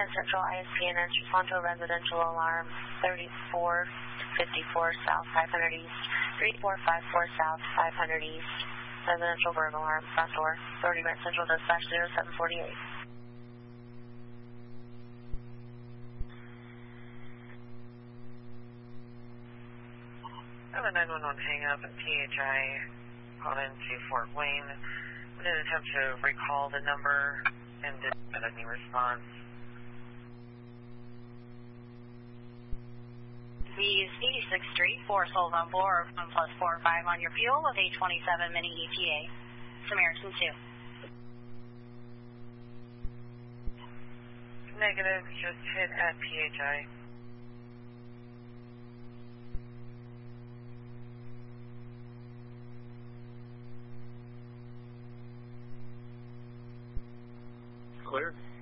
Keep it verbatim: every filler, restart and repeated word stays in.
Grand Central I S P N S, respond to a residential alarm, thirty-four fifty-four South, five hundred East, thirty-four fifty-four South, five hundred East, residential burglar alarm, front door, Authority Grand Central, dispatch zero seven forty-eight. I have a nine one one hang up at P H I on into Fort Wayne. We did attempt to recall the number and didn't get any response. Use eighty-sixth Street, four souls on board, one plus four five on your fuel with eight twenty-seven mini E T A. Samaritan two. Negative, just hit at P H I. Clear.